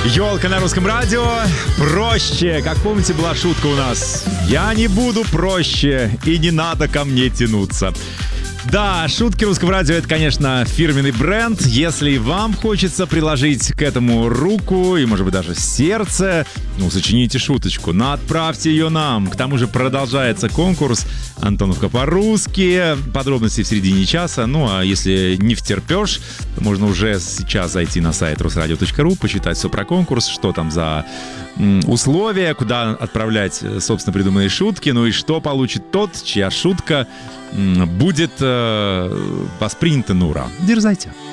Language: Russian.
Ёлка на русском радио. Проще. Как помните, была шутка у нас. Я не буду проще, и не надо ко мне тянуться. Да, шутки русского радио — это, конечно, фирменный бренд. Если вам хочется приложить к этому руку и, может быть, даже сердце, сочините шуточку, но отправьте ее нам. К тому же продолжается конкурс «Антоновка по-русски». Подробности в середине часа. А если не втерпешь, то можно уже сейчас зайти на сайт rusradio.ru, почитать все про конкурс, что там за условия, куда отправлять собственно придуманные шутки, и что получит тот, чья шутка будет воспринята на ура. Дерзайте.